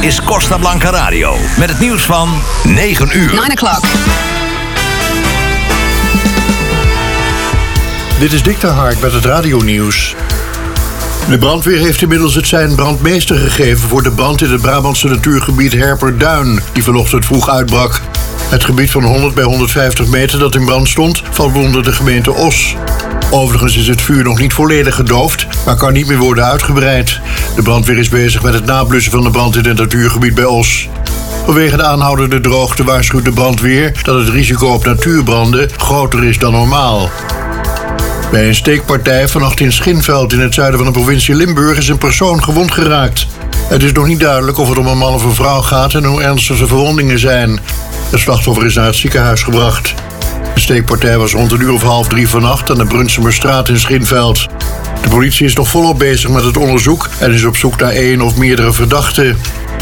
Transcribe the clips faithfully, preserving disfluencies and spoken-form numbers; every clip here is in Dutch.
is Costa Blanca Radio. Met het nieuws van negen uur. nine o'clock. Dit is Dick de Hark met het radionieuws. De brandweer heeft inmiddels het sein brandmeester gegeven voor de brand in het Brabantse natuurgebied Herperduin, die vanochtend vroeg uitbrak. Het gebied van honderd bij honderdvijftig meter dat in brand stond, valt onder de gemeente Os. Overigens is het vuur nog niet volledig gedoofd, maar kan niet meer worden uitgebreid. De brandweer is bezig met het nablussen van de brand in het natuurgebied bij Os. Vanwege de aanhoudende droogte waarschuwt de brandweer dat het risico op natuurbranden groter is dan normaal. Bij een steekpartij vannacht in Schinveld in het zuiden van de provincie Limburg is een persoon gewond geraakt. Het is nog niet duidelijk of het om een man of een vrouw gaat en hoe ernstig de verwondingen zijn. Het slachtoffer is naar het ziekenhuis gebracht. De steekpartij was rond een uur of half drie vannacht aan de Brunsumerstraat in Schinveld. De politie is nog volop bezig met het onderzoek en is op zoek naar één of meerdere verdachten.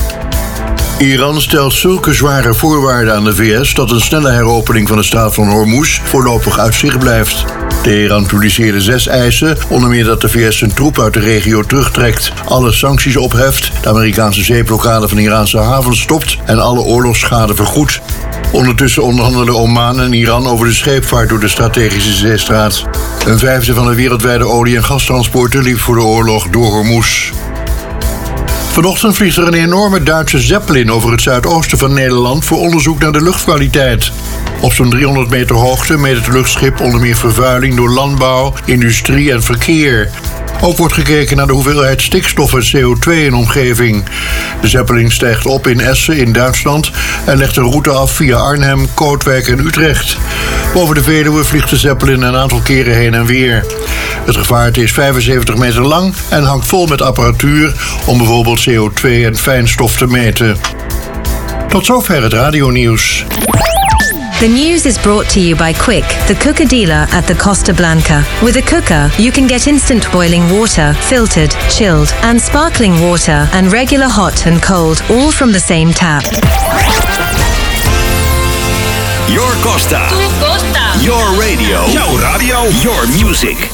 Iran stelt zulke zware voorwaarden aan de V S dat een snelle heropening van de straat van Hormuz voorlopig uit zicht blijft. Teheran publiceerde zes eisen, onder meer dat de V S zijn troep uit de regio terugtrekt, alle sancties opheft, de Amerikaanse zeeblokkade van Iraanse havens stopt en alle oorlogsschade vergoedt. Ondertussen onderhandelen Oman en Iran over de scheepvaart door de strategische zeestraat. Een vijfde van de wereldwijde olie- en gastransporten liep voor de oorlog door Hormuz. Vanochtend vliegt er een enorme Duitse Zeppelin over het zuidoosten van Nederland voor onderzoek naar de luchtkwaliteit. Op zo'n driehonderd meter hoogte meet het luchtschip onder meer vervuiling door landbouw, industrie en verkeer. Ook wordt gekeken naar de hoeveelheid stikstof en C O twee in de omgeving. De Zeppelin stijgt op in Essen in Duitsland en legt een route af via Arnhem, Kootwijk en Utrecht. Boven de Veluwe vliegt de Zeppelin een aantal keren heen en weer. Het gevaarte is vijfenzeventig meter lang en hangt vol met apparatuur om bijvoorbeeld C O twee en fijnstof te meten. Tot zover het radionieuws. The news is brought to you by Quick, the cooker dealer at the Costa Blanca. With a cooker, you can get instant boiling water, filtered, chilled, and sparkling water, and regular hot and cold, all from the same tap. Your Costa. Tu Costa. Your radio. Jouw radio. Your music.